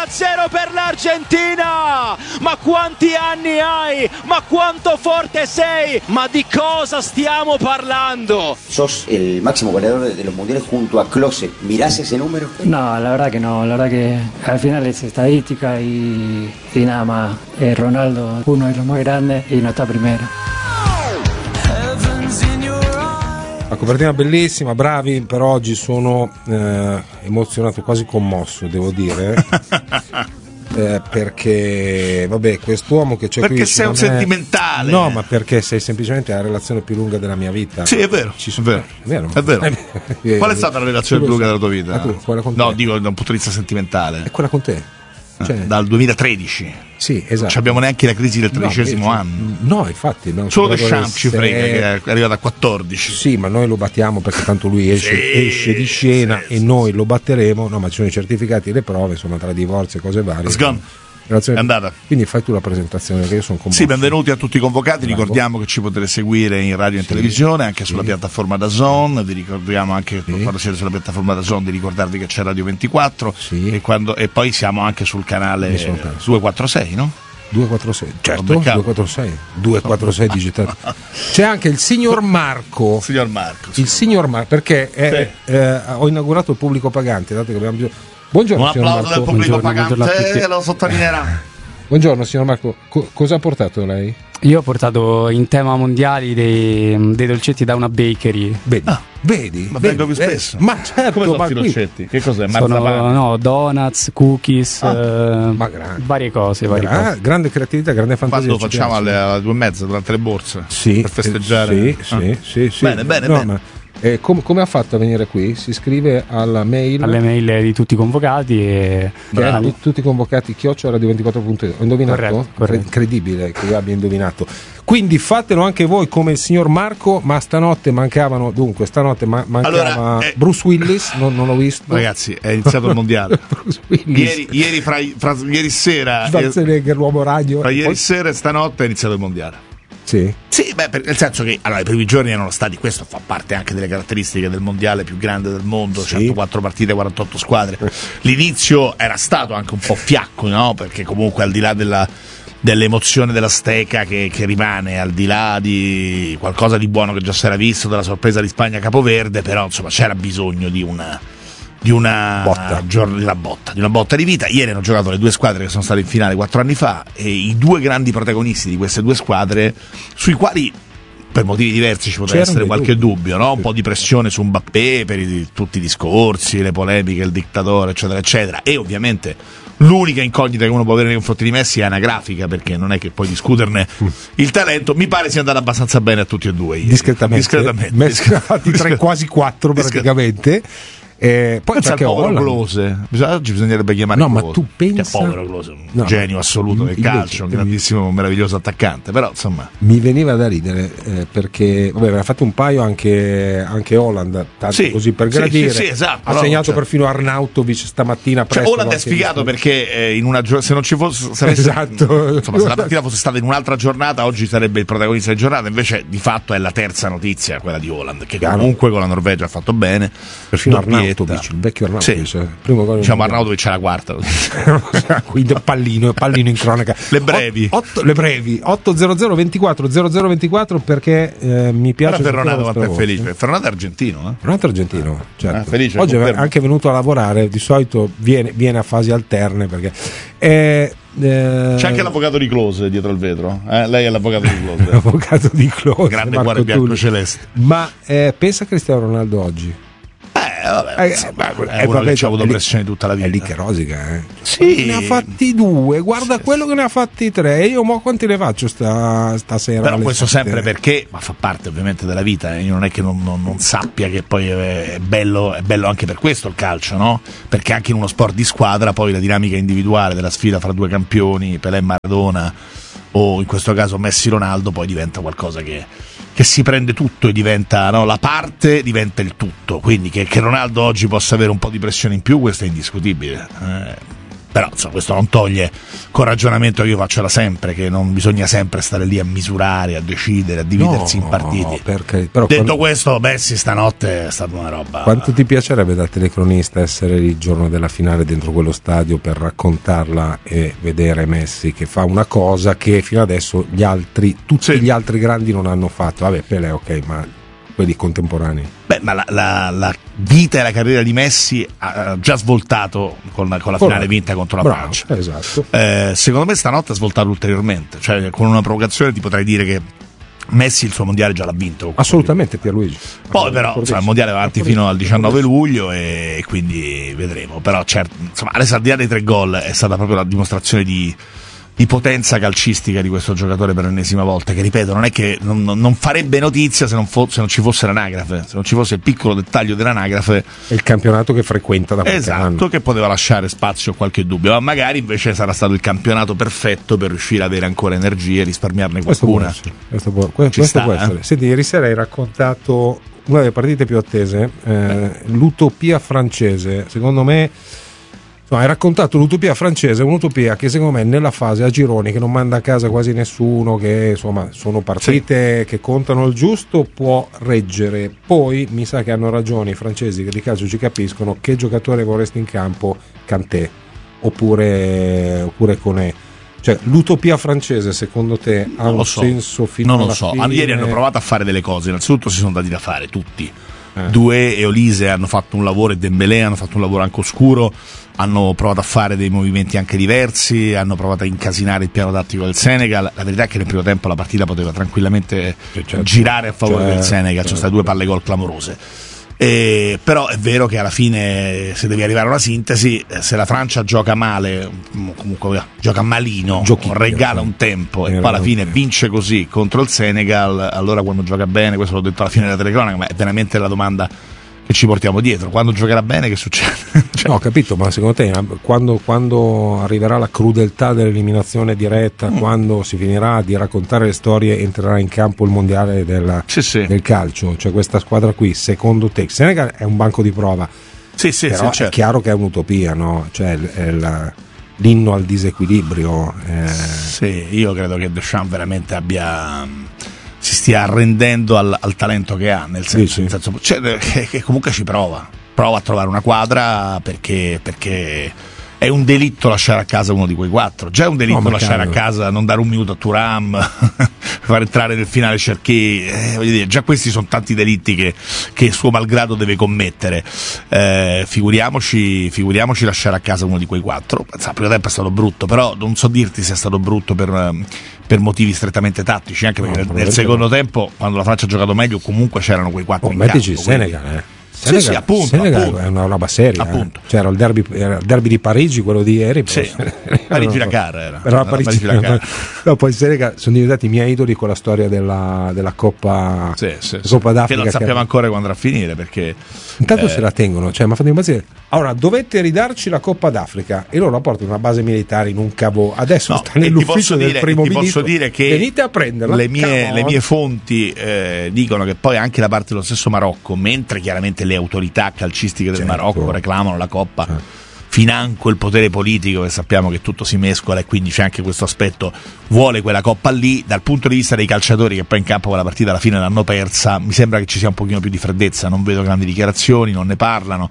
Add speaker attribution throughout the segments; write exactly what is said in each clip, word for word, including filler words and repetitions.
Speaker 1: zero per l'Argentina. Ma quanti anni hai? Ma quanto forte sei? Ma di cosa stiamo parlando?
Speaker 2: Sos el máximo goleador de los mundiales junto a Klose. ¿Mirás ese número?
Speaker 3: No, la verdad que no. La verdad que al final es estadística y, y nada más. Eh, Ronaldo, uno de los más grandes y no está primero.
Speaker 4: La copertina bellissima, bravi, però oggi sono eh, emozionato, quasi commosso, devo dire. Eh, perché vabbè, quest'uomo che c'è
Speaker 5: perché
Speaker 4: qui
Speaker 5: sei un
Speaker 4: è...
Speaker 5: sentimentale.
Speaker 4: No, ma perché sei semplicemente la relazione più lunga della mia vita.
Speaker 5: Sì, è vero,
Speaker 4: Ci sono...
Speaker 5: è vero, è vero.
Speaker 4: Eh,
Speaker 5: qual è stata la relazione più lunga della tua vita?
Speaker 4: Ah, tu, quella con
Speaker 5: no,
Speaker 4: te?
Speaker 5: dico da un punto di vista sentimentale.
Speaker 4: È quella con te. Cioè...
Speaker 5: dal duemilatredici.
Speaker 4: Sì, esatto.
Speaker 5: Non abbiamo neanche la crisi del tredicesimo
Speaker 4: no,
Speaker 5: anno.
Speaker 4: No, infatti no,
Speaker 5: solo Deschamps ci frega che è arrivato a quattordici.
Speaker 4: Sì, ma noi lo battiamo perché tanto lui esce,
Speaker 5: sì,
Speaker 4: esce di scena
Speaker 5: sì,
Speaker 4: e
Speaker 5: sì,
Speaker 4: noi
Speaker 5: sì.
Speaker 4: lo batteremo. No, ma ci sono i certificati e le prove, insomma, tra divorzi e cose varie.
Speaker 5: It's gone.
Speaker 4: È
Speaker 5: andata.
Speaker 4: Quindi fai tu la presentazione, perché io sono commosso.
Speaker 5: Sì, benvenuti a tutti i convocati.
Speaker 4: Bravo.
Speaker 5: Ricordiamo che ci potete seguire in radio e in
Speaker 4: sì,
Speaker 5: televisione, anche sulla
Speaker 4: sì.
Speaker 5: piattaforma DAZN. Vi ricordiamo anche
Speaker 4: sì.
Speaker 5: quando siete sulla piattaforma DAZN di ricordarvi che c'è Radio ventiquattro
Speaker 4: sì.
Speaker 5: e, quando, e poi siamo anche sul canale duecentoquarantasei, no?
Speaker 4: duecentoquarantasei, certo,
Speaker 5: duecentoquarantasei
Speaker 4: duecentoquarantasei digitale. C'è anche il signor Marco.
Speaker 5: Il signor Marco.
Speaker 4: Il signor Marco, perché è, sì. eh, ho inaugurato il pubblico pagante, dato che abbiamo bisogno. Buongiorno,
Speaker 5: un applauso
Speaker 4: signor
Speaker 5: del
Speaker 4: Marco.
Speaker 5: pubblico
Speaker 3: Buongiorno,
Speaker 5: pagante, lo sottolineerà.
Speaker 4: Buongiorno signor Marco, Co- cosa ha portato lei?
Speaker 3: Io ho portato in tema mondiali dei, dei dolcetti da una bakery.
Speaker 4: Vedi,
Speaker 5: ah,
Speaker 4: vedi,
Speaker 5: ma
Speaker 4: vedi,
Speaker 5: vengo più
Speaker 4: vedi.
Speaker 5: spesso.
Speaker 4: Ma certo,
Speaker 5: come sono
Speaker 4: ma
Speaker 5: i
Speaker 4: qui...
Speaker 5: dolcetti? Che cos'è?
Speaker 3: Sono
Speaker 5: Marzapane?
Speaker 3: no, donuts, cookies,
Speaker 4: Ah,
Speaker 3: eh,
Speaker 4: ma grande.
Speaker 3: varie cose, varie
Speaker 4: Gra-
Speaker 3: cose.
Speaker 4: grande creatività, grande fantasia.
Speaker 5: Quando facciamo alle, alle due e mezza durante le borse
Speaker 4: sì,
Speaker 5: per festeggiare?
Speaker 4: Eh, sì,
Speaker 5: ah.
Speaker 4: sì, sì, sì.
Speaker 5: Bene, bene,
Speaker 4: no,
Speaker 5: bene.
Speaker 4: Ma, eh, com- come ha fatto a venire qui? Si iscrive alla mail,
Speaker 3: alle mail di tutti i convocati e
Speaker 4: che è tu- tutti convocati chiocciola radio ventiquattro punto it. Ho indovinato?
Speaker 3: Corretto, corretto.
Speaker 4: Incredibile che io abbia indovinato. Quindi fatelo anche voi come il signor Marco, ma stanotte mancavano, dunque stanotte ma- mancava
Speaker 5: Allora, eh,
Speaker 4: Bruce Willis, non, non l'ho visto.
Speaker 5: Ragazzi, è iniziato il mondiale.
Speaker 4: Bruce Willis.
Speaker 5: Ieri, ieri, fra, fra, ieri sera
Speaker 4: Schwarzenegger, l'uomo ragno.
Speaker 5: fra ieri
Speaker 4: Poi...
Speaker 5: sera e stanotte è iniziato il mondiale.
Speaker 4: Sì.
Speaker 5: Sì, beh, per, nel senso che allora, i primi giorni erano stati, questo fa parte anche delle caratteristiche del mondiale più grande del mondo,
Speaker 4: sì.
Speaker 5: centoquattro partite, quarantotto squadre. L'inizio era stato anche un po' fiacco, no? Perché comunque al di là della, dell'emozione dell'Azteca che, che rimane, al di là di qualcosa di buono che già si era visto, della sorpresa di Spagna Capoverde, però insomma c'era bisogno di una di una
Speaker 4: botta.
Speaker 5: Giorn- di una botta di una botta di vita. Ieri hanno giocato le due squadre che sono state in finale quattro anni fa e i due grandi protagonisti di queste due squadre, sui quali per motivi diversi ci poteva
Speaker 4: C'erano
Speaker 5: essere qualche
Speaker 4: dubbi.
Speaker 5: dubbio, no? Un po' di pressione su Mbappé per i, tutti i discorsi, le polemiche, il dittatore, eccetera, eccetera. E ovviamente l'unica incognita che uno può avere nei confronti di Messi è anagrafica, perché non è che puoi discuterne il talento. Mi pare sia andato abbastanza bene a tutti e due ieri.
Speaker 4: Discretamente,
Speaker 5: discretamente.
Speaker 4: mescolati tra i quasi quattro praticamente. Eh, poi
Speaker 5: pensa al
Speaker 4: perché
Speaker 5: povero
Speaker 4: Holland...
Speaker 5: Klose, Bisogna, oggi bisognerebbe chiamare
Speaker 4: no,
Speaker 5: Klose.
Speaker 4: ma tu pensa...
Speaker 5: Che povero Klose, un
Speaker 4: no,
Speaker 5: genio assoluto del
Speaker 4: invece,
Speaker 5: calcio, un grandissimo, meraviglioso attaccante, però insomma
Speaker 4: mi veniva da ridere eh, perché vabbè, aveva fatto un paio anche, anche Holland, tanto
Speaker 5: sì,
Speaker 4: così per
Speaker 5: sì,
Speaker 4: gradire,
Speaker 5: sì, sì, esatto,
Speaker 4: ha
Speaker 5: no,
Speaker 4: segnato
Speaker 5: certo.
Speaker 4: perfino Arnautovic stamattina
Speaker 5: cioè,
Speaker 4: presto.
Speaker 5: Holland è sfigato perché eh, in una gio- se non ci fosse se avesse,
Speaker 4: esatto.
Speaker 5: insomma, se la partita fosse stata in un'altra giornata oggi sarebbe il protagonista della giornata, invece di fatto è la terza notizia quella di Holland, che
Speaker 4: Chiaro.
Speaker 5: comunque con la Norvegia ha fatto bene,
Speaker 4: perfino
Speaker 5: doppietta.
Speaker 4: Arnautovic, il vecchio Arnautovic,
Speaker 5: Sì.
Speaker 4: eh, primo gol
Speaker 5: Diciamo Arnautovic c'è la quarta.
Speaker 4: quindi pallino, pallino in cronaca.
Speaker 5: Le brevi.
Speaker 4: otto, le brevi otto zero zero ventiquattro zero zero ventiquattro perché eh, mi piace.
Speaker 5: Però Ferronato
Speaker 4: sentire la
Speaker 5: quanto è
Speaker 4: vostra
Speaker 5: felice.
Speaker 4: voce.
Speaker 5: Ferronato è argentino, eh?
Speaker 4: Ferronato è argentino, certo.
Speaker 5: Ah, felice,
Speaker 4: oggi è
Speaker 5: confermo.
Speaker 4: anche venuto a lavorare, di solito viene, viene a fasi alterne perché eh, eh,
Speaker 5: C'è anche l'avvocato di Klose dietro il vetro, eh? Lei è l'avvocato di Klose.
Speaker 4: l'avvocato di Klose,
Speaker 5: Grande
Speaker 4: Marco
Speaker 5: cuore bianco
Speaker 4: Tulli.
Speaker 5: celeste.
Speaker 4: Ma eh, pensa a Cristiano Ronaldo oggi.
Speaker 5: Eh, vabbè,
Speaker 4: Eh,
Speaker 5: insomma,
Speaker 4: eh,
Speaker 5: è uno
Speaker 4: vabbè,
Speaker 5: che ci ha avuto
Speaker 4: è lì-
Speaker 5: pressione tutta la vita.
Speaker 4: È lì che rosica, eh.
Speaker 5: Sì.
Speaker 4: Ne ha fatti due, guarda
Speaker 5: Sì,
Speaker 4: quello
Speaker 5: sì.
Speaker 4: che ne ha fatti tre. Io mo quanti ne faccio sta, stasera?
Speaker 5: Però
Speaker 4: alle
Speaker 5: questo
Speaker 4: sette?
Speaker 5: sempre perché, ma fa parte ovviamente della vita, eh. Io non è che non, non, non sappia che poi è, è bello, è bello anche per questo il calcio, no? Perché anche in uno sport di squadra poi la dinamica individuale della sfida fra due campioni, Pelé e Maradona, o in questo caso Messi Ronaldo, poi diventa qualcosa che, che si prende tutto e diventa, no? La parte diventa il tutto, quindi che, che Ronaldo oggi possa avere un po' di pressione in più, questo è indiscutibile, eh. però insomma, questo non toglie col ragionamento che io faccio da sempre, che non bisogna sempre stare lì a misurare, a decidere, a dividersi
Speaker 4: no,
Speaker 5: in partiti.
Speaker 4: Perché, però
Speaker 5: detto
Speaker 4: quando,
Speaker 5: questo, Messi stanotte è stata una roba.
Speaker 4: Quanto ti piacerebbe da telecronista essere il giorno della finale dentro quello stadio per raccontarla e vedere Messi che fa una cosa che fino adesso gli altri, tutti
Speaker 5: sì.
Speaker 4: gli altri grandi non hanno fatto? Vabbè, Pelé ok, ma quelli contemporanei.
Speaker 5: Beh, ma la, la, la vita e la carriera di Messi ha già svoltato con la, con la finale vinta contro la
Speaker 4: Bravo,
Speaker 5: Francia.
Speaker 4: Esatto.
Speaker 5: Eh, secondo me stanotte ha svoltato ulteriormente, cioè con una provocazione ti potrei dire che Messi il suo mondiale già l'ha vinto.
Speaker 4: Assolutamente, Pierluigi.
Speaker 5: Poi però insomma, il mondiale va avanti fino al diciannove luglio e quindi vedremo. Però certo, insomma, adesso al di là dei tre gol è stata proprio la dimostrazione di di potenza calcistica di questo giocatore per l'ennesima volta, che ripeto non è che non, non farebbe notizia se non, fo- se non ci fosse l'anagrafe, se non ci fosse il piccolo dettaglio dell'anagrafe,
Speaker 4: è il campionato che frequenta da qualche
Speaker 5: esatto,
Speaker 4: anno,
Speaker 5: che poteva lasciare spazio a qualche dubbio, ma magari invece sarà stato il campionato perfetto per riuscire ad avere ancora energie e risparmiarne qualcuna.
Speaker 4: Questo può essere, questo può, questo
Speaker 5: sta,
Speaker 4: può
Speaker 5: eh?
Speaker 4: essere. Senti, ieri sera hai raccontato una delle partite più attese, eh, l'utopia francese, secondo me. No, hai raccontato l'utopia francese, un'utopia che secondo me nella fase a gironi, che non manda a casa quasi nessuno, che insomma sono partite sì. che contano il giusto, può reggere. Poi mi sa che hanno ragione i francesi che di calcio ci capiscono, che giocatore vorresti in campo, Kanté oppure, oppure Koné. Cioè l'utopia francese secondo te ha
Speaker 5: non
Speaker 4: un
Speaker 5: so.
Speaker 4: senso fino
Speaker 5: non
Speaker 4: alla
Speaker 5: lo so.
Speaker 4: fine?
Speaker 5: Ieri hanno provato a fare delle cose, innanzitutto si sono dati da fare tutti.
Speaker 4: Eh.
Speaker 5: Due e Olise hanno fatto un lavoro e Dembélé hanno fatto un lavoro anche oscuro, hanno provato a fare dei movimenti anche diversi, hanno provato a incasinare il piano tattico del Senegal. La verità è che nel primo tempo la partita poteva tranquillamente certo. girare a favore certo. del Senegal, ci sono state due palle gol clamorose. Eh, però è vero che alla fine, se devi arrivare a una sintesi, se la Francia gioca male, comunque gioca malino, Giochicchio, regala un tempo e poi alla fine vince così contro il Senegal, allora quando gioca bene, questo l'ho detto alla fine della telecronaca, ma è veramente la domanda che ci portiamo dietro: quando giocherà bene che succede? Cioè...
Speaker 4: No, ho capito, ma secondo te quando, quando arriverà la crudeltà dell'eliminazione diretta, mm. quando si finirà di raccontare le storie, entrerà in campo il mondiale della,
Speaker 5: sì, sì.
Speaker 4: del calcio? Cioè questa squadra qui, secondo te, Senegal è un banco di prova,
Speaker 5: sì, sì,
Speaker 4: però
Speaker 5: sì, certo.
Speaker 4: è chiaro che è un'utopia, no? Cioè è la, l'inno al disequilibrio. Eh...
Speaker 5: Sì, io credo che Deschamps veramente abbia... si stia arrendendo al, al talento che ha, nel senso, sì, sì. Nel senso cioè, che, che comunque ci prova prova a trovare una quadra, perché, perché è un delitto lasciare a casa uno di quei quattro, già è un delitto no, lasciare caro. a casa, non dare un minuto a Thuram, far entrare nel finale Cherki, eh, voglio dire, già questi sono tanti delitti che, che suo malgrado deve commettere, eh, figuriamoci, figuriamoci lasciare a casa uno di quei quattro. Il primo tempo è stato brutto, però non so dirti se è stato brutto per, per motivi strettamente tattici, anche perché no, nel, nel secondo no. tempo, quando la Francia ha giocato meglio, comunque c'erano quei quattro
Speaker 4: oh,
Speaker 5: in
Speaker 4: mettici
Speaker 5: campo.
Speaker 4: il Senegal, eh.
Speaker 5: Senegal, sì, sì, appunto,
Speaker 4: Senegal
Speaker 5: appunto.
Speaker 4: È una roba seria,
Speaker 5: appunto.
Speaker 4: Eh. Cioè, era il derby, era il derby di Parigi, quello di ieri.
Speaker 5: Sì, Parigi-Dakar era.
Speaker 4: Però Parigi, Parigi no, poi il Senegal sono diventati i miei idoli con la storia della, della Coppa,
Speaker 5: sì, sì,
Speaker 4: Coppa d'Africa.
Speaker 5: Che non sappiamo
Speaker 4: che...
Speaker 5: ancora quando andrà a finire, perché
Speaker 4: intanto
Speaker 5: eh...
Speaker 4: se la tengono, cioè mi ha fatto impazzire. Allora, dovete ridarci la Coppa d'Africa e loro la portano in una base militare in un cavo. Adesso
Speaker 5: no,
Speaker 4: sta nell'ufficio
Speaker 5: dire,
Speaker 4: del primo
Speaker 5: ti
Speaker 4: ministro.
Speaker 5: Posso dire che
Speaker 4: venite a prenderla.
Speaker 5: Le mie, le mie fonti eh, dicono che poi anche da parte dello stesso Marocco, mentre chiaramente le autorità calcistiche del certo. Marocco reclamano la Coppa, certo. financo il potere politico, che sappiamo che tutto si mescola e quindi c'è anche questo aspetto, vuole quella Coppa lì. Dal punto di vista dei calciatori che poi in campo quella partita alla fine l'hanno persa, mi sembra che ci sia un pochino più di freddezza, non vedo grandi dichiarazioni, non ne parlano,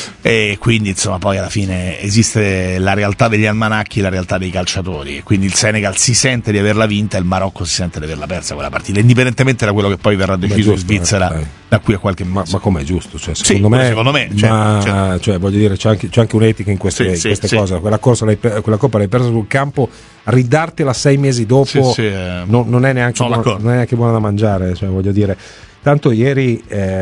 Speaker 5: e quindi insomma poi alla fine esiste la realtà degli almanacchi e la realtà dei calciatori, quindi il Senegal si sente di averla vinta e il Marocco si sente di averla persa quella partita, indipendentemente da quello che poi verrà deciso in Svizzera eh, da qui a qualche mese.
Speaker 4: Ma, ma com'è giusto? Cioè, secondo,
Speaker 5: sì,
Speaker 4: me,
Speaker 5: secondo me cioè,
Speaker 4: ma,
Speaker 5: cioè,
Speaker 4: cioè, voglio dire, c'è anche, c'è anche un'etica in queste,
Speaker 5: sì,
Speaker 4: queste
Speaker 5: sì,
Speaker 4: cose.
Speaker 5: sì.
Speaker 4: Quella corsa, l'hai, quella Coppa l'hai persa sul campo, ridartela sei mesi dopo
Speaker 5: sì, sì, eh,
Speaker 4: non, non, è neanche buona, non è neanche buona da mangiare, cioè, voglio dire. Tanto ieri,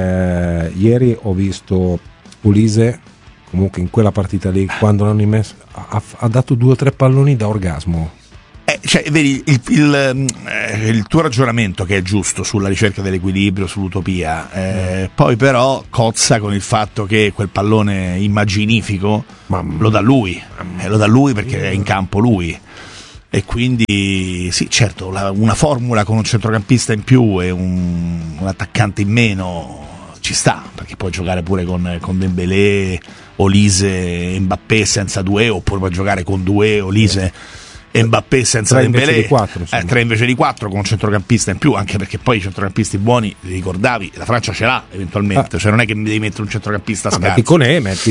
Speaker 4: eh, ieri ho visto Olise comunque in quella partita lì, quando l'hanno immesso, ha, ha dato due o tre palloni da orgasmo.
Speaker 5: Eh, cioè, vedi, il, il, eh, il tuo ragionamento, che è giusto, sulla ricerca dell'equilibrio, sull'utopia, eh, mm. poi però cozza con il fatto che quel pallone immaginifico Mamma. lo dà lui, eh, lo dà lui perché è in campo lui. E quindi sì, certo, la, una formula con un centrocampista in più e un, un attaccante in meno ci sta, perché puoi giocare pure con, con Dembélé Olise e Mbappé senza Doué, oppure puoi giocare con Doué, Olise e Mbappé senza Dembélé,
Speaker 4: di quattro,
Speaker 5: eh, tre invece di quattro, con un centrocampista in più, anche perché poi i centrocampisti buoni, li ricordavi, la Francia ce l'ha eventualmente, ah. cioè non è che mi devi mettere un centrocampista scarso.
Speaker 4: Ah, metti Koné, metti,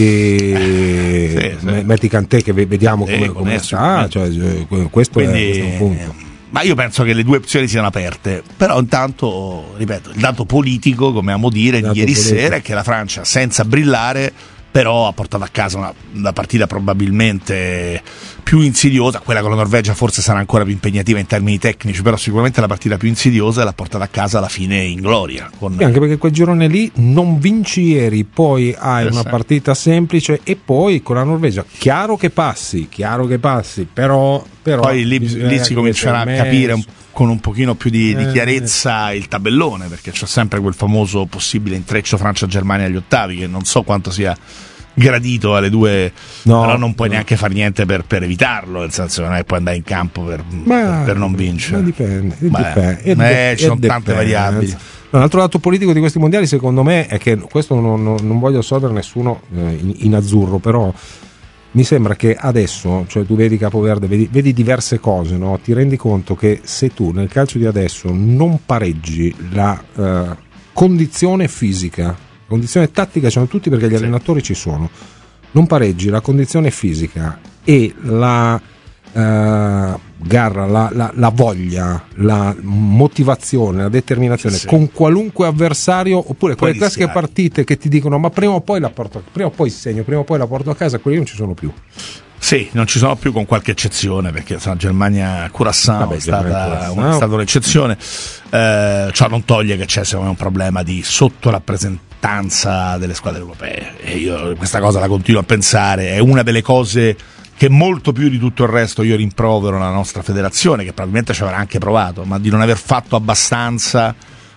Speaker 4: eh, sì, sì. metti Kanté, che vediamo come, come sta, cioè, questo,
Speaker 5: Quindi,
Speaker 4: è, questo è un punto.
Speaker 5: Ma io penso che le due opzioni siano aperte, però intanto, ripeto, il dato politico, come amo dire, di ieri politico. sera è che la Francia, senza brillare, però ha portato a casa una, una partita probabilmente più insidiosa. Quella con la Norvegia forse sarà ancora più impegnativa in termini tecnici, però sicuramente la partita più insidiosa l'ha portata a casa alla fine in gloria. Con...
Speaker 4: Anche perché quel girone lì non vinci ieri, poi hai una partita semplice e poi con la Norvegia, chiaro che passi, chiaro che passi, però... però
Speaker 5: poi lì, lì si comincerà a capire un, con un pochino più di, di chiarezza il tabellone, perché c'è sempre quel famoso possibile intreccio Francia-Germania agli ottavi, che non so quanto sia gradito alle due, no, però non puoi no. neanche fare niente per, per evitarlo, nel senso che non è che puoi andare in campo per, per, per non vincere.
Speaker 4: Ma dipende,
Speaker 5: Beh,
Speaker 4: dipende.
Speaker 5: Eh, de- ci sono tante variabili.
Speaker 4: No, l'altro lato politico di questi mondiali secondo me è che, questo non, non, non voglio assolvere nessuno eh, in, in azzurro, però mi sembra che adesso, cioè tu vedi Capoverde, vedi, vedi diverse cose, no? Ti rendi conto che se tu nel calcio di adesso non pareggi la eh, condizione fisica, condizione tattica c'hanno tutti perché gli sì. allenatori ci sono, non pareggi la condizione fisica e la uh, garra, la, la, la voglia, la motivazione, la determinazione sì. con qualunque avversario, oppure poi quelle classiche partite che ti dicono ma prima o poi la porto, prima o poi segno, prima o poi la porto a casa, quelli non ci sono più.
Speaker 5: Sì, non ci sono più, con qualche eccezione, perché la Germania-Curaçao è stata, è stata un'eccezione. Eh, ciò non toglie che c'è secondo me un problema di sottorappresentanza delle squadre europee, e io questa cosa la continuo a pensare, è una delle cose che molto più di tutto il resto io rimprovero la nostra federazione, che probabilmente ci avrà anche provato, ma di non aver fatto abbastanza.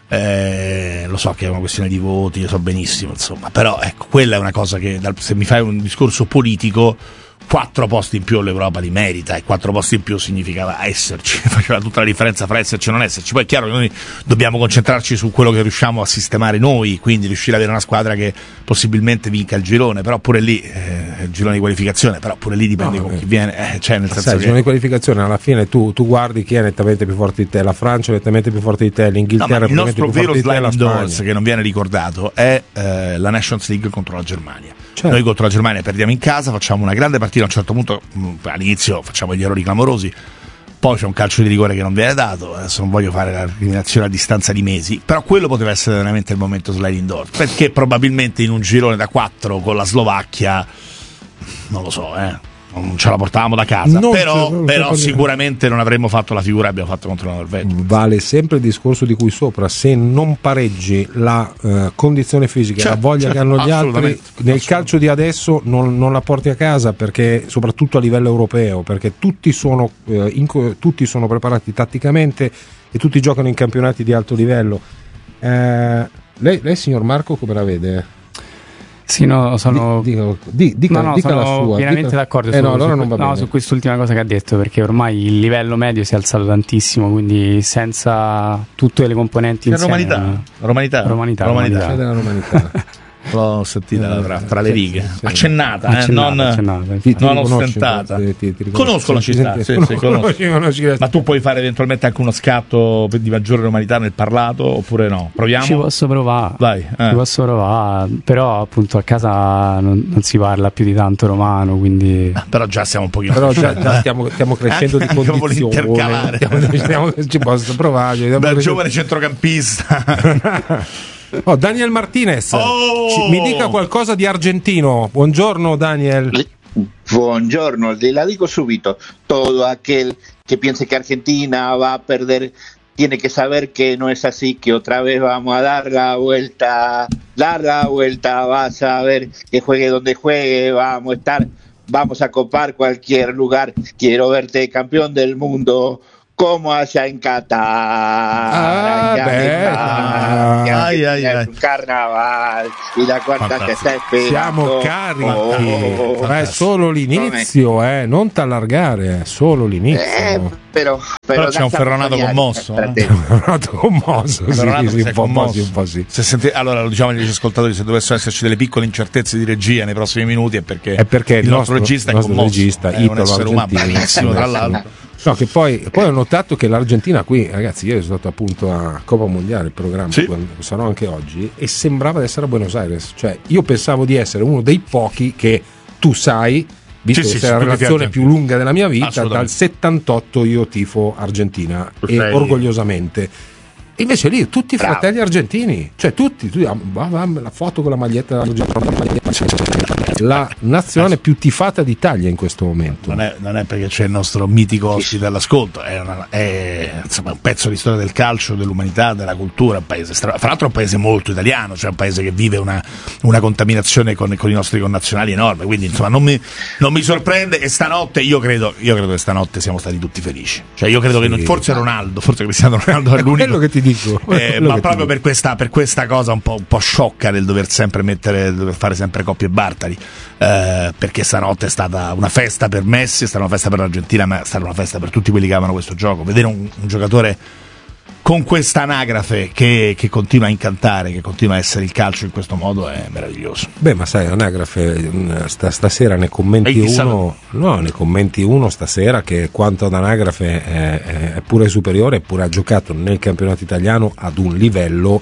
Speaker 5: Eh, lo so che è una questione di voti, lo so benissimo, insomma, però ecco, quella è una cosa che, se mi fai un discorso politico, quattro posti in più l'Europa li merita, e quattro posti in più significava esserci, faceva tutta la differenza fra esserci e non esserci. Poi è chiaro che noi dobbiamo concentrarci su quello che riusciamo a sistemare noi, quindi riuscire ad avere una squadra che possibilmente vinca il girone, però pure lì eh, il girone di qualificazione, però pure lì dipende no, con eh. chi viene, eh, cioè nel senso
Speaker 4: sai,
Speaker 5: che
Speaker 4: il girone di qualificazione alla fine tu, tu guardi chi è nettamente più forte di te, la Francia è nettamente più forte di te, l'Inghilterra
Speaker 5: no,
Speaker 4: è
Speaker 5: più forte di te, il nostro vero sliding doors che non viene ricordato è eh, la Nations League contro la Germania. Certo. Noi contro la Germania perdiamo in casa, facciamo una grande partita, a un certo punto all'inizio facciamo gli errori clamorosi, poi c'è un calcio di rigore che non viene dato, adesso non voglio fare la eliminazione a distanza di mesi, però quello poteva essere veramente il momento sliding door, perché probabilmente in un girone da quattro con la Slovacchia non lo so, eh non ce la portavamo da casa, non però, non però sicuramente non avremmo fatto la figura che abbiamo fatto contro la Norvegia.
Speaker 4: Vale sempre il discorso di cui sopra, se non pareggi la uh, condizione fisica, certo, la voglia certo, che hanno gli altri nel calcio di adesso non, non la porti a casa, perché soprattutto a livello europeo, perché tutti sono, uh, in, tutti sono preparati tatticamente e tutti giocano in campionati di alto livello. uh, lei, lei signor Marco come la vede?
Speaker 6: Sì, no, sono,
Speaker 4: dica, dica, dica,
Speaker 6: no, no,
Speaker 4: dica
Speaker 6: sono
Speaker 4: la sua,
Speaker 6: pienamente
Speaker 4: dica...
Speaker 6: d'accordo
Speaker 4: eh
Speaker 6: su,
Speaker 4: no, allora
Speaker 6: su,
Speaker 4: non va
Speaker 6: no,
Speaker 4: bene.
Speaker 6: su quest'ultima cosa che ha detto, perché ormai il livello medio si è alzato tantissimo, quindi senza tutte le componenti
Speaker 5: insieme.
Speaker 6: Romanità.
Speaker 5: Romanità.
Speaker 6: Romanità.
Speaker 5: Romanità.
Speaker 4: C'è della romanità.
Speaker 5: L'ho sentita tra, tra le righe,
Speaker 4: sì, sì,
Speaker 5: accennata,
Speaker 6: accennata,
Speaker 5: eh, non,
Speaker 6: accennata,
Speaker 4: ti, ti
Speaker 5: non ostentata.
Speaker 4: Ti, ti, ti
Speaker 5: conosco la città, sì, sì, conosco.
Speaker 4: conosco.
Speaker 5: Ma tu puoi fare eventualmente anche uno scatto di maggiore romanità nel parlato oppure no? Proviamo?
Speaker 6: Ci posso provare.
Speaker 5: Vai, eh.
Speaker 6: Ci posso provare, però appunto a casa non, non si parla più di tanto romano, quindi
Speaker 5: ah, però già siamo un pochino
Speaker 4: però già, già stiamo, stiamo crescendo
Speaker 5: eh,
Speaker 4: di condizioni. Stiamo, stiamo, ci posso provare.
Speaker 5: Da giovane centrocampista.
Speaker 4: Oh, Daniel Martinez,
Speaker 5: oh!
Speaker 4: Ci, mi dica qualcosa di argentino. Buongiorno Daniel.
Speaker 7: Buongiorno, le la digo subito. Todo aquel que piense que Argentina va a perder tiene que saber que no es así, que otra vez vamos a dar la vuelta, dar la vuelta, vas a ver que juegue donde juegue, vamos a estar, vamos a copar cualquier lugar. Quiero verte campeón del mundo como allá en Qatar,
Speaker 4: Ah,
Speaker 7: allá
Speaker 4: beh,
Speaker 7: en Qatar, que
Speaker 5: ay, ay,
Speaker 7: es
Speaker 5: ay.
Speaker 7: un carnaval y la cuarta che sta esperando.
Speaker 4: Siamo carichi,
Speaker 7: Oh,
Speaker 4: ma è solo l'inizio, eh, non t'allargare, è solo l'inizio.
Speaker 7: Eh, però,
Speaker 5: Però
Speaker 7: però
Speaker 5: c'è un Ferronato commosso, eh.
Speaker 4: Ferronato commosso, sì,
Speaker 5: Ferronato
Speaker 4: sì,
Speaker 5: si è
Speaker 4: un po',
Speaker 5: commosso.
Speaker 4: sì, un po' sì.
Speaker 5: Se senti- allora lo diciamo agli ascoltatori, se dovessero esserci delle piccole incertezze di regia nei prossimi minuti è perché,
Speaker 4: È perché
Speaker 5: il nostro, regista
Speaker 4: il
Speaker 5: è
Speaker 4: nostro
Speaker 5: commosso,
Speaker 4: regista,
Speaker 5: è un
Speaker 4: Italo
Speaker 5: essere umano
Speaker 4: argentino.
Speaker 5: bravissimo tra l'altro.
Speaker 4: No, che poi, poi ho notato che l'Argentina qui, ragazzi, io sono stato appunto a Coppa Mondiale, il programma,
Speaker 5: Sì.
Speaker 4: quando sarò anche oggi, e sembrava di essere a Buenos Aires. Cioè, io pensavo di essere uno dei pochi che tu sai, visto
Speaker 5: Sì,
Speaker 4: che
Speaker 5: sì,
Speaker 4: sei
Speaker 5: sì,
Speaker 4: la
Speaker 5: tutti
Speaker 4: relazione
Speaker 5: argentini.
Speaker 4: più lunga della mia vita,
Speaker 5: Assolutamente.
Speaker 4: dal settantotto io tifo Argentina,
Speaker 5: Tu
Speaker 4: e
Speaker 5: sei-
Speaker 4: orgogliosamente. E invece lì tutti i
Speaker 7: Bravo.
Speaker 4: fratelli argentini, cioè tutti, tu, ah, va, va, la foto con la maglietta la nazionale più tifata d'Italia in questo momento.
Speaker 5: Non è, non è perché c'è il nostro mitico ospite all'ascolto, è, una- è, insomma, un pezzo di storia del calcio, dell'umanità, della cultura, un paese stra- fra l'altro è un paese molto italiano, cioè un paese che vive una, una contaminazione con, con i nostri connazionali enorme, quindi insomma non mi, non mi sorprende, e stanotte io credo, io credo che stanotte siamo stati tutti felici, cioè io credo
Speaker 4: Sì.
Speaker 5: che non- forse Ronaldo, forse Cristiano Ronaldo è
Speaker 4: È
Speaker 5: l'unico
Speaker 4: quello che ti dico, è
Speaker 5: Eh,
Speaker 4: quello
Speaker 5: ma
Speaker 4: che ti
Speaker 5: proprio
Speaker 4: dico.
Speaker 5: per questa, per questa cosa un po', un po' sciocca del dover sempre mettere, dover fare sempre coppie Bartali, eh, perché stanotte è stata una festa per Messi, è stata una festa per l'Argentina, ma è stata una festa per tutti quelli che amano questo gioco. Vedere un, un giocatore con questa anagrafe che, che continua a incantare, che continua a essere il calcio in questo modo, è meraviglioso.
Speaker 4: Beh, ma sai, anagrafe, mh, sta- stasera ne commenti
Speaker 5: E chissà-
Speaker 4: uno, no, ne commenti uno stasera che quanto ad anagrafe è, è- è pure superiore, eppure ha giocato nel campionato italiano ad un livello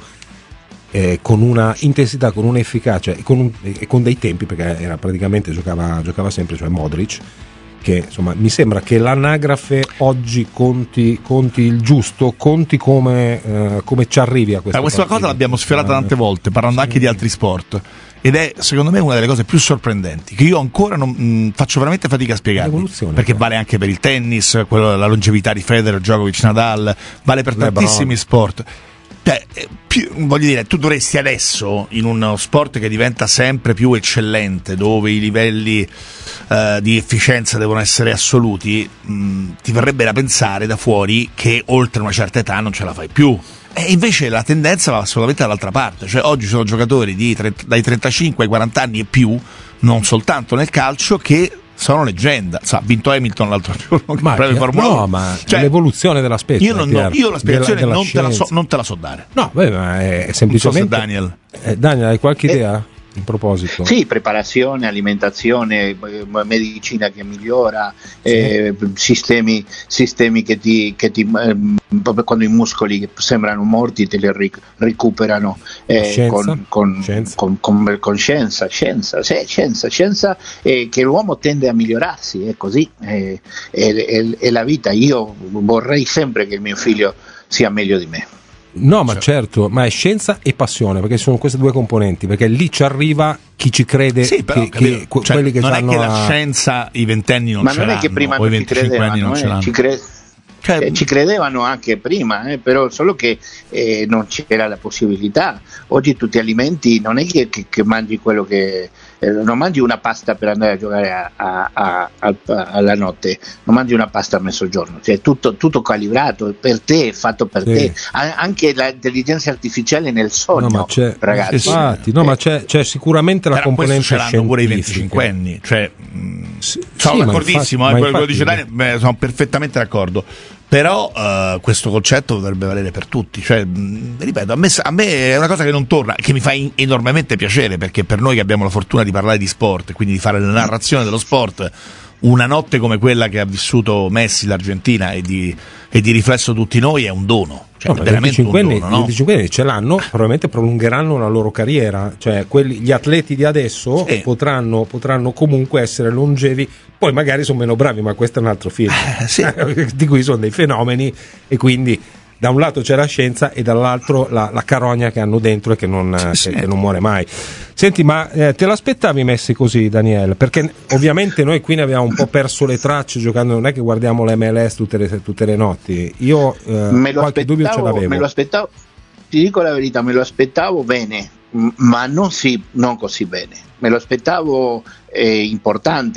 Speaker 4: eh, con una intensità, con un'efficacia e con, un- e con dei tempi, perché era praticamente giocava, giocava sempre, cioè Modric, che insomma mi sembra che l'anagrafe oggi conti, conti il giusto, conti come, eh, come ci arrivi a questa
Speaker 5: Ma questa cosa l'abbiamo sfiorata tante volte, parlando anche di altri sport, ed è secondo me una delle cose più sorprendenti che io ancora non mh, faccio veramente fatica a spiegarvi,
Speaker 4: L'evoluzione,
Speaker 5: perché
Speaker 4: poi.
Speaker 5: vale anche per il tennis, quello, la longevità di Federer, Djokovic, Nadal, vale per
Speaker 4: LeBron.
Speaker 5: tantissimi sport. Cioè, eh, più- voglio dire, tu dovresti adesso, in uno sport che diventa sempre più eccellente, dove i livelli eh, di efficienza devono essere assoluti, mh, ti verrebbe da pensare da fuori che oltre una certa età non ce la fai più. E invece la tendenza va assolutamente dall'altra parte, cioè oggi sono giocatori di trenta dai trentacinque ai quaranta anni e più, non soltanto nel calcio, che sono leggenda. Sa, ha vinto Hamilton l'altro giorno, che
Speaker 4: Ma,
Speaker 5: prende
Speaker 4: eh,
Speaker 5: Formula
Speaker 4: no,
Speaker 5: uno.
Speaker 4: ma
Speaker 5: Cioè,
Speaker 4: l'evoluzione della specie.
Speaker 5: io, non, no, io la spiegazione
Speaker 4: della- della
Speaker 5: non, te la so,
Speaker 4: scienza.
Speaker 5: non te la so dare.
Speaker 4: No, beh, ma è
Speaker 5: Non so se
Speaker 4: semplicemente.
Speaker 5: Daniel.
Speaker 4: Eh, Daniel, hai qualche
Speaker 7: Eh.
Speaker 4: idea in proposito?
Speaker 7: Sì, preparazione, alimentazione, eh, medicina che migliora, eh, sistemi, sistemi che ti, che ti ehm, proprio quando i muscoli che sembrano morti te li ric- recuperano eh,
Speaker 4: Scienza?
Speaker 7: con, con,
Speaker 4: Scienza?
Speaker 7: con, con, con scienza, scienza, sì, scienza, scienza eh, che l'uomo tende a migliorarsi, è così, eh, è, è, è la vita. Io vorrei sempre che mio figlio sia meglio di me.
Speaker 4: No, ma certo, ma è scienza e passione, perché sono queste due componenti, perché lì ci arriva chi ci crede,
Speaker 5: Sì, però
Speaker 4: che,
Speaker 5: capito,
Speaker 4: che- que-
Speaker 5: cioè,
Speaker 4: quelli che
Speaker 5: non è
Speaker 4: hanno
Speaker 5: che la
Speaker 4: a-
Speaker 5: scienza i ventenni non
Speaker 7: Ma
Speaker 5: ce
Speaker 7: non
Speaker 5: l'hanno,
Speaker 7: è che prima
Speaker 5: o i
Speaker 7: non ci
Speaker 5: venticinque anni
Speaker 7: credevano,
Speaker 5: non ce
Speaker 7: eh,
Speaker 5: l'hanno.
Speaker 7: ci cre-
Speaker 5: Cioè,
Speaker 7: eh, ci credevano anche prima, eh, però solo che eh, non c'era la possibilità. Oggi tutti gli alimenti non è che, che, che mangi quello che eh, non mangi una pasta per andare a giocare a, a, a, a, alla notte, non mangi una pasta a mezzogiorno, cioè tutto, tutto calibrato per te, fatto per
Speaker 4: Sì.
Speaker 7: te. A- anche l'intelligenza artificiale nel sogno,
Speaker 4: No, ma c'è,
Speaker 7: ragazzi.
Speaker 5: sì,
Speaker 4: infatti, no, ma c'è, c'è sicuramente la
Speaker 5: però questo
Speaker 4: componente
Speaker 5: ce l'hanno pure i
Speaker 4: scientifica.
Speaker 5: venticinque anni, cioè mh,
Speaker 4: Sì,
Speaker 5: sono
Speaker 4: sì, ma
Speaker 5: d'accordissimo,
Speaker 4: infatti-
Speaker 5: eh,
Speaker 4: ma
Speaker 5: quello che dice
Speaker 4: infatti-
Speaker 5: Daniel, beh, sono perfettamente d'accordo. Però eh, questo concetto dovrebbe valere per tutti, cioè, mh, ripeto, a me, a me è una cosa che non torna, che mi fa in- enormemente piacere, perché per noi che abbiamo la fortuna di parlare di sport, quindi di fare la narrazione dello sport, una notte come quella che ha vissuto Messi, l'Argentina, e di, e di riflesso tutti noi è un dono, cioè
Speaker 4: No,
Speaker 5: è
Speaker 4: ma i
Speaker 5: veramente un
Speaker 4: venticinque anni,
Speaker 5: dono,
Speaker 4: i
Speaker 5: no?
Speaker 4: venticinque anni ce l'hanno, probabilmente prolungheranno la loro carriera, cioè quelli, gli atleti di adesso
Speaker 5: Sì.
Speaker 4: potranno, potranno comunque essere longevi, poi magari sono meno bravi, ma questo è un altro film,
Speaker 5: Eh, sì.
Speaker 4: di cui sono dei fenomeni, e quindi da un lato c'è la scienza e dall'altro la, la carogna che hanno dentro e che non,
Speaker 5: Sì,
Speaker 4: che,
Speaker 5: sì.
Speaker 4: che non muore mai. Senti, ma eh, te l'aspettavi Messi così, Daniele? Perché ovviamente noi qui ne abbiamo un po' perso le tracce giocando, non è che guardiamo l'M L S tutte le, tutte le notti. Io eh,
Speaker 7: me lo
Speaker 4: qualche dubbio ce
Speaker 7: aspettavo,
Speaker 4: l'avevo.
Speaker 7: me lo aspettavo, ti dico la verità, me lo aspettavo bene, m- ma non, si, non così bene. Me lo aspettavo eh, importante,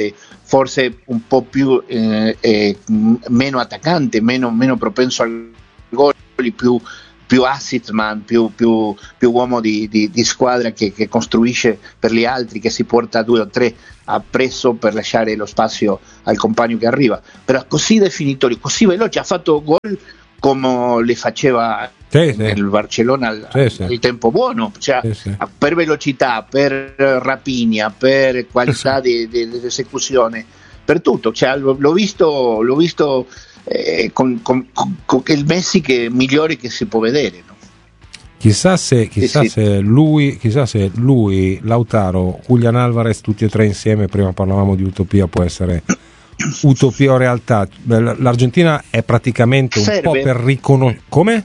Speaker 7: forse un po' più eh, eh, meno attaccante, meno, meno propenso al gol, più, più assist man, più, più, più uomo di, di, di squadra che, che costruisce per gli altri, che si porta due o tre appresso per lasciare lo spazio al compagno che arriva, però così definitorio, così veloce, ha fatto gol come le faceva sì, nel sì. Barcellona al, sì, sì. al tempo buono, cioè, sì, sì. per velocità, per rapina, per qualità sì. di, di, di esecuzione, per tutto, cioè, l'ho visto, l'ho visto eh, con, con, con, con il Messi che migliore che si può vedere, no?
Speaker 4: Chissà se, chissà sì, sì. se lui, chissà se lui, Lautaro, Julián Álvarez, tutti e tre insieme, prima parlavamo di utopia, può essere utopia o realtà. L'Argentina è praticamente un serve. po' per riconoscere. Come?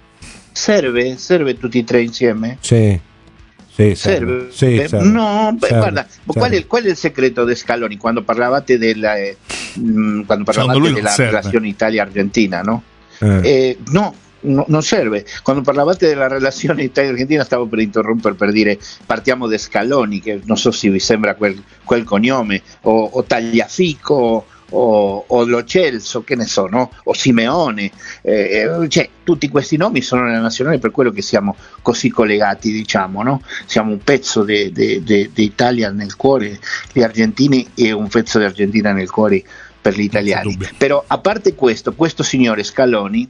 Speaker 7: Serve? Serve tutti e tre insieme?
Speaker 4: Sì. Sì, serve. Sì,
Speaker 7: beh,
Speaker 4: serve.
Speaker 7: No, beh,
Speaker 4: serve.
Speaker 7: guarda, serve. Qual, è, qual è il segreto di Scaloni quando parlavate della, eh, mh, quando parlavate della relazione Italia-Argentina, no? Eh. Eh, no. No, non serve. Quando parlavate della relazione Italia-Argentina stavo per interrompere per dire partiamo da Scaloni, che non so se vi sembra quel, quel cognome, o, o Tagliafico o, o Lo Celso, che ne so, no? O Simeone, eh, cioè, tutti questi nomi sono nella nazionale, per quello che siamo così collegati, diciamo, no? Siamo un pezzo di Italia nel cuore, gli argentini, e un pezzo di Argentina nel cuore per gli italiani. Però a parte questo, questo signore Scaloni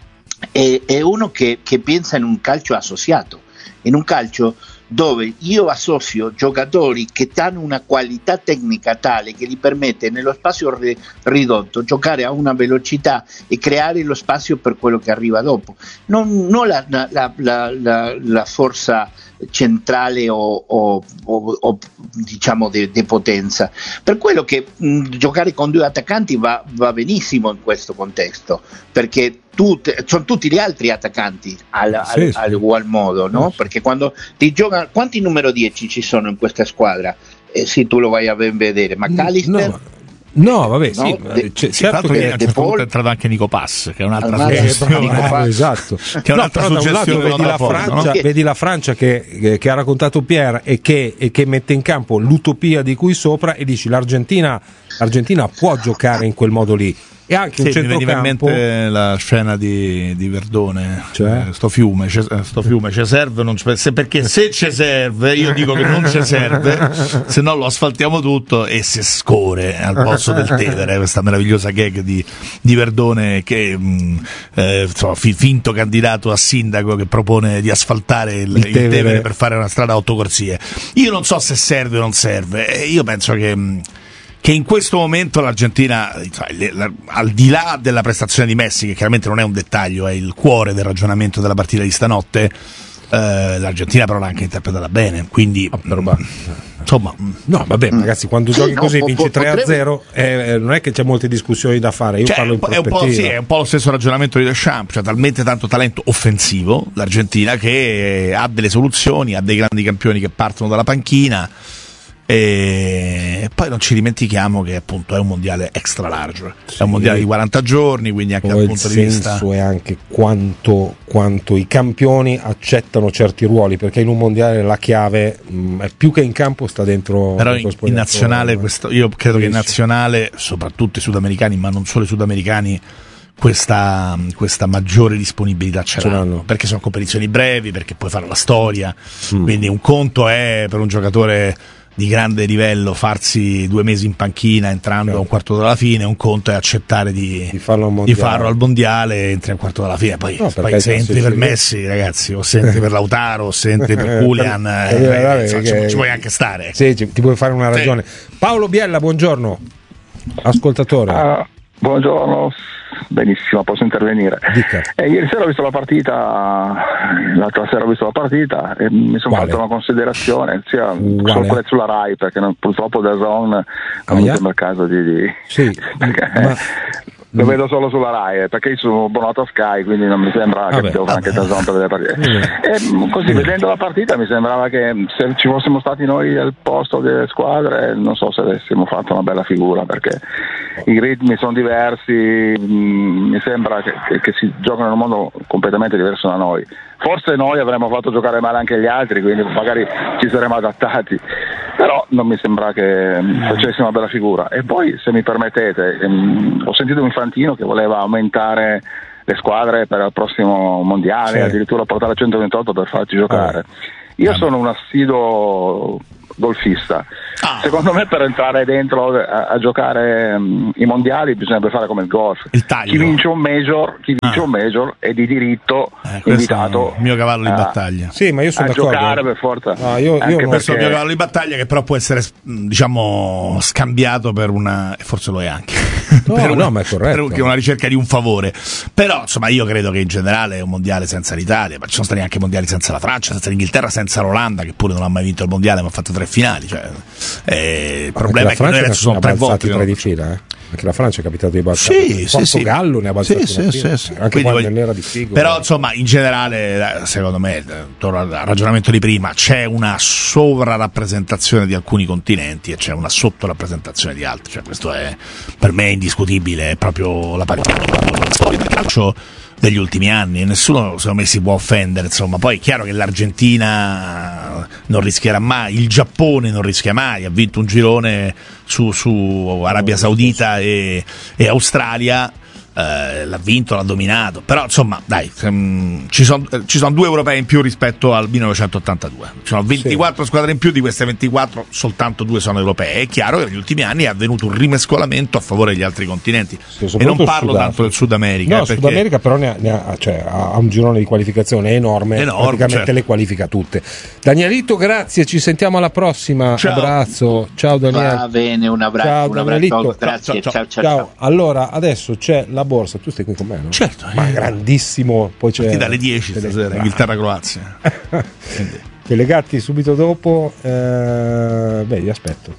Speaker 7: È, è uno che, che pensa in un calcio associato, in un calcio dove io associo giocatori che hanno una qualità tecnica tale che gli permette nello spazio ri, ridotto giocare a una velocità e creare lo spazio per quello che arriva dopo, non, non la, la, la, la, la forza centrale o, o, o, o diciamo di potenza, per quello che mh, giocare con due attaccanti va, va benissimo in questo contesto, perché tutte, sono tutti gli altri attaccanti al, sì, al, sì. al ugual modo, no? Sì. Perché quando ti gioca, quanti numero dieci ci sono in questa squadra? Eh, sì, tu lo vai a ben vedere, McAllister.
Speaker 4: No. No, vabbè, no, sì,
Speaker 5: de,
Speaker 4: c-
Speaker 5: certo che a un certo punto è entrato anche Nico Pass, che è un'altra suggestione.
Speaker 4: Esatto.
Speaker 5: Che è un'altra
Speaker 4: no,
Speaker 5: suggestione.
Speaker 4: Vedi la,
Speaker 5: forza,
Speaker 4: Francia,
Speaker 5: no?
Speaker 4: vedi la Francia che, che ha raccontato Pierre e che, e che mette in campo l'utopia di cui sopra, e dici l'Argentina, l'Argentina può giocare in quel modo lì. E anche
Speaker 5: sì, un mi veniva in mente la scena di, di Verdone, cioè? eh, sto fiume, ce, sto fiume ci serve, non c- se, perché se ci serve, io dico che non ci serve, se no lo asfaltiamo tutto e si scorre al posto del Tevere, questa meravigliosa gag di, di Verdone che mh, eh, insomma, fi, finto candidato a sindaco che propone di asfaltare il, il, Tevere. il Tevere per fare una strada a autocorsie. Io non so se serve o non serve, io penso che mh, che in questo momento l'Argentina, al di là della prestazione di Messi, che chiaramente non è un dettaglio, è il cuore del ragionamento della partita di stanotte, eh, l'Argentina però l'ha anche interpretata bene, quindi oh, però, mh, insomma,
Speaker 4: no vabbè mm. ragazzi, quando sì, giochi no, così po- vinci tre a zero, eh, non è che c'è molte discussioni da fare, io
Speaker 5: cioè,
Speaker 4: parlo in
Speaker 5: è un po', sì, è un po' lo stesso ragionamento di Deschamps, cioè talmente tanto talento offensivo l'Argentina che ha delle soluzioni, ha dei grandi campioni che partono dalla panchina. E poi non ci dimentichiamo che appunto è un mondiale extra large, sì, è un mondiale di quaranta giorni, quindi anche dal punto di vista,
Speaker 4: il senso è anche quanto, quanto i campioni accettano certi ruoli, perché in un mondiale la chiave mh, è più che in campo, sta dentro.
Speaker 5: Però in, in nazionale questo, io credo che in nazionale, soprattutto i sudamericani, ma non solo i sudamericani, questa, questa maggiore disponibilità ce l'hanno, perché sono competizioni brevi, perché puoi fare la storia, mm. quindi un conto è per un giocatore di grande livello farsi due mesi in panchina entrando certo. a un quarto d'ora alla fine, un conto è accettare di,
Speaker 4: di, farlo,
Speaker 5: di farlo al mondiale, entri a un quarto d'ora alla fine, poi, no, poi se entri per Messi ragazzi, o se entri per Lautaro, o se entri per Julián, eh, eh, insomma, ci, ci puoi anche stare,
Speaker 4: sì, ti puoi fare una ragione. Sì. Paolo Biella, buongiorno, ascoltatore.
Speaker 8: Uh, buongiorno. Benissimo, posso intervenire. Eh, ieri sera ho visto la partita, l'altra sera ho visto la partita e mi sono fatto una considerazione, sia solo sulla Rai, perché non, purtroppo da Zone non mi sembra il caso di, di
Speaker 4: sì,
Speaker 8: ma... lo vedo solo sulla Rai, perché io sono abbonato a Sky, quindi non mi sembra vabbè, che devo fare anche da Zone per vedere partite. E così vedendo la partita mi sembrava che se ci fossimo stati noi al posto delle squadre non so se avessimo fatto una bella figura, perché i ritmi sono diversi, mh, mi sembra che, che, che si giocano in un modo completamente diverso da noi. Forse noi avremmo fatto giocare male anche gli altri, quindi magari ci saremmo adattati. però non mi sembra che facessi una bella figura. E poi, se mi permettete, ehm, ho sentito Infantino che voleva aumentare le squadre per il prossimo mondiale, sì. addirittura portare a centoventotto per farci giocare. Io sono un assiduo golfista. Ah. Secondo me per entrare dentro a, a giocare um, i mondiali bisognerebbe fare come il golf.
Speaker 5: Il taglio.
Speaker 8: Chi vince un major, chi vince ah. un major è di diritto eh, invitato.
Speaker 5: È il mio cavallo di battaglia.
Speaker 4: Uh, sì, ma io sono
Speaker 8: a
Speaker 4: d'accordo.
Speaker 8: giocare per forza.
Speaker 4: No, io, io
Speaker 5: non questo perché... è il mio cavallo di battaglia, che però può essere, diciamo, scambiato per una, e forse lo è anche.
Speaker 4: No,
Speaker 5: per una,
Speaker 4: no, ma è corretto.
Speaker 5: Per una ricerca di un favore. Però insomma io credo che in generale è un mondiale senza l'Italia, ma ci sono stati anche mondiali senza la Francia, senza l'Inghilterra, senza l'Olanda, che pure non ha mai vinto il mondiale ma ha fatto tre finali, cioè, eh, il problema è che noi adesso sono tre volte
Speaker 4: tre di fila, eh? Perché la Francia è capitato di balzare,
Speaker 5: sì,
Speaker 4: il
Speaker 5: sì,
Speaker 4: Portogallo
Speaker 5: sì.
Speaker 4: ne ha balzato
Speaker 5: sì,
Speaker 4: una
Speaker 5: sì,
Speaker 4: prima,
Speaker 5: sì, sì.
Speaker 4: anche quando
Speaker 5: voglio...
Speaker 4: nell'era di Figo.
Speaker 5: Però insomma in generale, secondo me, torno al ragionamento di prima, c'è una sovrarappresentazione di alcuni continenti e c'è una sottorappresentazione di altri, cioè questo è per me indiscutibile, è proprio la parità della storia del calcio degli ultimi anni, e nessuno secondo me si può offendere, insomma. Poi è chiaro che l'Argentina non rischierà mai, il Giappone non rischia mai, ha vinto un girone su, su Arabia Saudita e, e Australia, eh, l'ha vinto, l'ha dominato, però insomma dai, um, ci sono ci sono due europei in più rispetto al millenovecentottantadue, ci sono ventiquattro sì. squadre in più, di queste ventiquattro soltanto due sono europee. È chiaro che negli ultimi anni è avvenuto un rimescolamento a favore degli altri continenti, sì, e non parlo tanto del Sud America,
Speaker 4: no,
Speaker 5: eh,
Speaker 4: Sud America però ne ha, ne ha, cioè, ha un girone di qualificazione enorme, enorme praticamente certo. le qualifica tutte. Danielito, grazie, ci sentiamo alla prossima. Ciao. Abbraccio, ciao Daniele.
Speaker 7: Va bene, un abbraccio,
Speaker 4: ciao,
Speaker 7: un abbraccio. Grazie,
Speaker 5: ciao, ciao,
Speaker 7: ciao, ciao,
Speaker 4: ciao.
Speaker 7: ciao.
Speaker 4: Allora adesso c'è la borsa, tu stai qui con me, no?
Speaker 5: Certo,
Speaker 4: ma
Speaker 5: eh.
Speaker 4: grandissimo, poi c'è
Speaker 5: dalle dieci stasera, Inghilterra-Croazia.
Speaker 4: Delegati subito dopo, eh, beh, vi aspetto.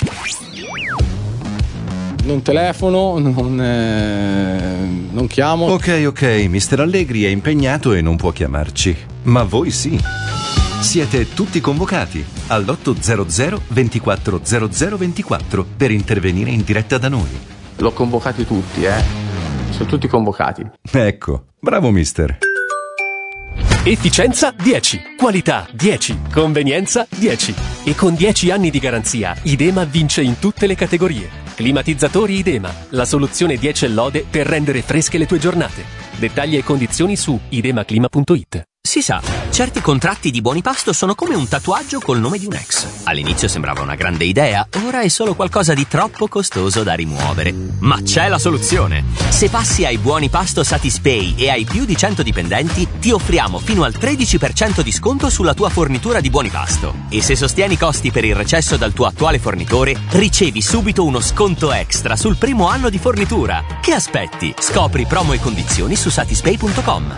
Speaker 9: Non telefono, non, eh, non chiamo.
Speaker 10: Ok, ok, mister Allegri è impegnato e non può chiamarci, ma voi sì. Siete tutti convocati all'otto hundred ventiquattro zero zero ventiquattro per intervenire in diretta da noi.
Speaker 9: L'ho convocati tutti, eh. Sono tutti convocati.
Speaker 10: Ecco, bravo mister.
Speaker 11: Efficienza dieci, qualità dieci, convenienza dieci. E con dieci anni di garanzia, Idema vince in tutte le categorie. Climatizzatori Idema, la soluzione dieci e lode per rendere fresche le tue giornate. Dettagli e condizioni su idemaclima punto it.
Speaker 12: Si sa, certi contratti di Buonipasto sono come un tatuaggio col nome di un ex. All'inizio sembrava una grande idea, ora è solo qualcosa di troppo costoso da rimuovere. Ma c'è la soluzione! Se passi ai Buonipasto Satispay e hai più di cento dipendenti, ti offriamo fino al tredici per cento di sconto sulla tua fornitura di Buonipasto. E se sostieni i costi per il recesso dal tuo attuale fornitore, ricevi subito uno sconto extra sul primo anno di fornitura. Che aspetti? Scopri promo e condizioni su satispay punto com.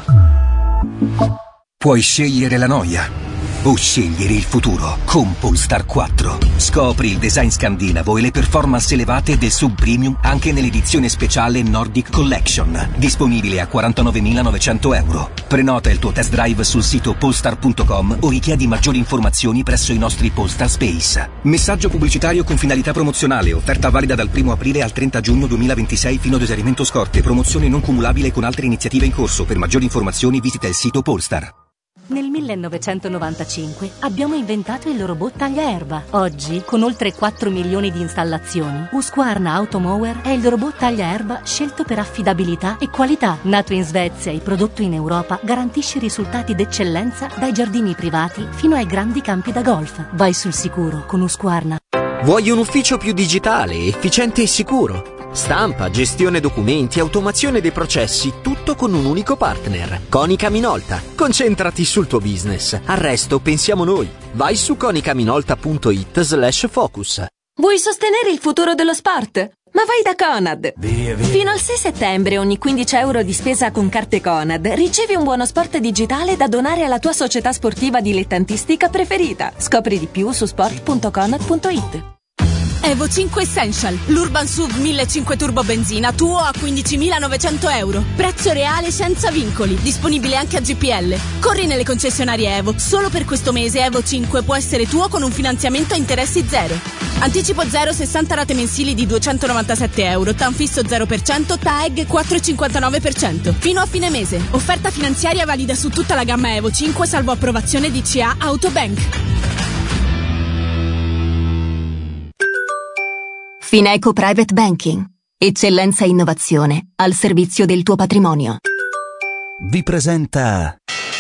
Speaker 13: Puoi scegliere la noia o scegliere il futuro con Polestar quattro. Scopri il design scandinavo e le performance elevate del sub premium anche nell'edizione speciale Nordic Collection, disponibile a quarantanovemilanovecento euro. Prenota il tuo test drive sul sito polestar punto com o richiedi maggiori informazioni presso i nostri Polestar Space. Messaggio pubblicitario con finalità promozionale, offerta valida dal primo aprile al trenta giugno duemilaventisei fino ad esaurimento scorte, promozione non cumulabile con altre iniziative in corso. Per maggiori informazioni visita il sito Polestar.
Speaker 14: Nel millenovecentonovantacinque abbiamo inventato il robot tagliaerba. Oggi, con oltre quattro milioni di installazioni, Husqvarna Automower è il robot tagliaerba scelto per affidabilità e qualità. Nato in Svezia e prodotto in Europa, garantisce risultati d'eccellenza dai giardini privati fino ai grandi campi da golf. Vai sul sicuro con Husqvarna.
Speaker 15: Vuoi un ufficio più digitale, efficiente e sicuro? Stampa, gestione documenti, automazione dei processi, tutto con un unico partner. Konica Minolta. Concentrati sul tuo business. Al resto pensiamo noi. Vai su konica minolta punto it slash focus.
Speaker 16: Vuoi sostenere il futuro dello sport? Ma vai da Conad! Via, via. Fino al sei settembre ogni quindici euro di spesa con carte Conad ricevi un buono sport digitale da donare alla tua società sportiva dilettantistica preferita. Scopri di più su sport punto conad punto it.
Speaker 17: Evo cinque Essential, l'Urban S U V millecinquecento turbo benzina tuo a quindicimilanovecento euro. Prezzo reale senza vincoli, disponibile anche a G P L. Corri nelle concessionarie Evo. Solo per questo mese Evo cinque può essere tuo con un finanziamento a interessi zero. Anticipo zero, sessanta rate mensili di duecentonovantasette euro, T A N fisso zero per cento, T A E G quattro virgola cinquantanove per cento. Fino a fine mese. Offerta finanziaria valida su tutta la gamma Evo cinque salvo approvazione di C A Autobank.
Speaker 14: Fineco Private Banking. Eccellenza e innovazione al servizio del tuo patrimonio.
Speaker 18: Vi presenta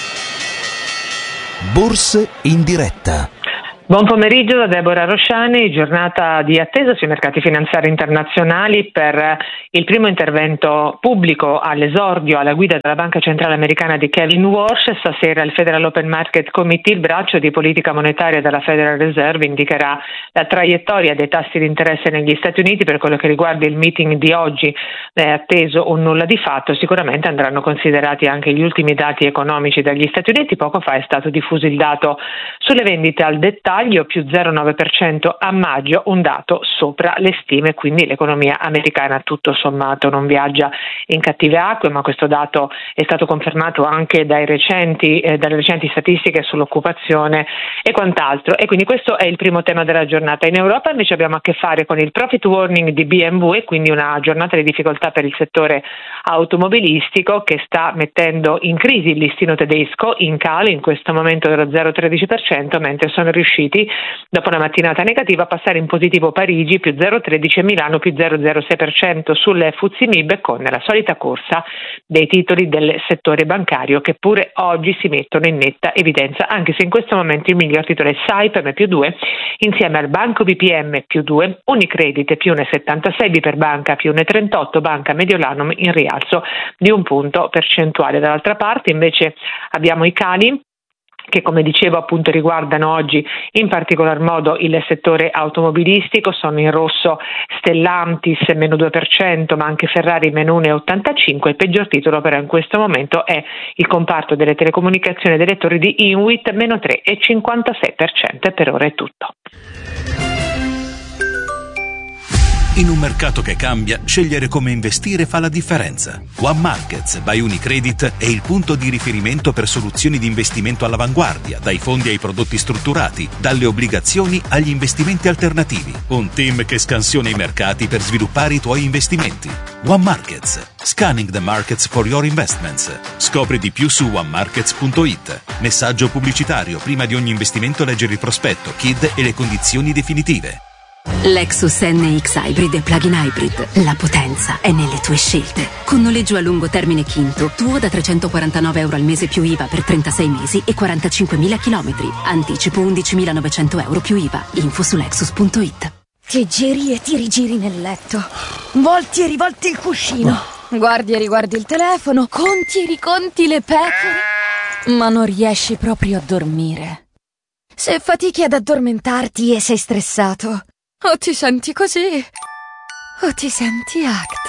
Speaker 18: Borse in diretta.
Speaker 19: Buon pomeriggio da Deborah Rosciani, giornata di attesa sui mercati finanziari internazionali per il primo intervento pubblico all'esordio alla guida della Banca Centrale Americana di Kevin Warsh. Stasera il Federal Open Market Committee, il braccio di politica monetaria della Federal Reserve, indicherà la traiettoria dei tassi di interesse negli Stati Uniti. Per quello che riguarda il meeting di oggi è atteso un nulla di fatto, sicuramente andranno considerati anche gli ultimi dati economici dagli Stati Uniti. Poco fa è stato diffuso il dato sulle vendite al dettaglio, più zero virgola nove per cento a maggio, un dato sopra le stime, quindi l'economia americana tutto sommato non viaggia in cattive acque, ma questo dato è stato confermato anche dai recenti, eh, dalle recenti statistiche sull'occupazione e quant'altro. E quindi questo è il primo tema della giornata. In Europa invece abbiamo a che fare con il profit warning di B M W, quindi una giornata di difficoltà per il settore automobilistico che sta mettendo in crisi il listino tedesco, in calo in questo momento dello zero virgola tredici per cento, mentre sono riusciti dopo una mattinata negativa a passare in positivo Parigi più zero virgola tredici e Milano più zero virgola zero sei per cento sulle F T S E M I B, con la solita corsa dei titoli del settore bancario che pure oggi si mettono in netta evidenza, anche se in questo momento il miglior titolo è Saipem più due insieme al Banco B P M più due, Unicredit più uno virgola settantasei, Biperbanca più uno virgola trentotto, Banca Mediolanum in rialzo di un punto percentuale. Dall'altra parte invece abbiamo i cali che, come dicevo, appunto riguardano oggi in particolar modo il settore automobilistico. Sono in rosso Stellantis meno due per cento, ma anche Ferrari meno uno virgola ottantacinque. Il peggior titolo però in questo momento è il comparto delle telecomunicazioni e delle torri di Inwit meno tre virgola cinquantasei per cento. E per ora è tutto.
Speaker 18: In un mercato che cambia, scegliere come investire fa la differenza. One Markets by Unicredit è il punto di riferimento per soluzioni di investimento all'avanguardia, dai fondi ai prodotti strutturati, dalle obbligazioni agli investimenti alternativi. Un team che scansiona i mercati per sviluppare i tuoi investimenti. One Markets. Scanning the markets for your investments. Scopri di più su one markets punto it. Messaggio pubblicitario: prima di ogni investimento leggere il prospetto, K I D e le condizioni definitive.
Speaker 14: Lexus N X Hybrid e Plug-in Hybrid. La potenza è nelle tue scelte. Con noleggio a lungo termine Quinto, tuo da trecentoquarantanove euro al mese più I V A per trentasei mesi e quarantacinquemila chilometri. Anticipo undicimilanovecento euro più I V A. Info su lexus punto it.
Speaker 20: Ti giri e ti rigiri nel letto. Volti e rivolti il cuscino. Guardi e riguardi il telefono. Conti e riconti le pecore. Ma non riesci proprio a dormire. Se fatichi ad addormentarti e sei stressato, o ti senti così, o ti senti Act.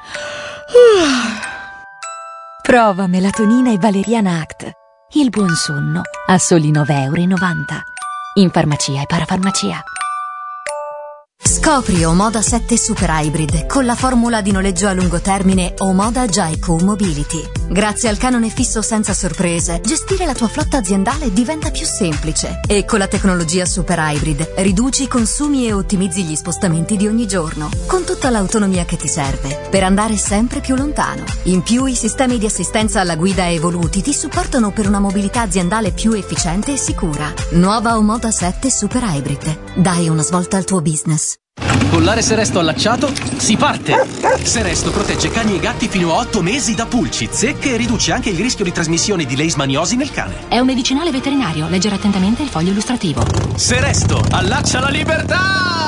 Speaker 20: Prova melatonina e valeriana Act. Il buon sonno a soli nove virgola novanta euro. In farmacia e parafarmacia.
Speaker 14: Scopri Omoda sette Super Hybrid con la formula di noleggio a lungo termine Omoda Jaico Mobility. Grazie al canone fisso senza sorprese, gestire la tua flotta aziendale diventa più semplice. E con la tecnologia Super Hybrid riduci i consumi e ottimizzi gli spostamenti di ogni giorno, con tutta l'autonomia che ti serve per andare sempre più lontano. In più, i sistemi di assistenza alla guida evoluti ti supportano per una mobilità aziendale più efficiente e sicura. Nuova Omoda sette Super Hybrid. Dai una svolta al tuo business.
Speaker 11: Collare Seresto allacciato, si parte! Seresto protegge cani e gatti fino a otto mesi da pulci, zecche e riduce anche il rischio di trasmissione di leishmaniosi nel cane.
Speaker 14: È un medicinale veterinario, leggere attentamente il foglio illustrativo.
Speaker 11: Seresto, allaccia la libertà!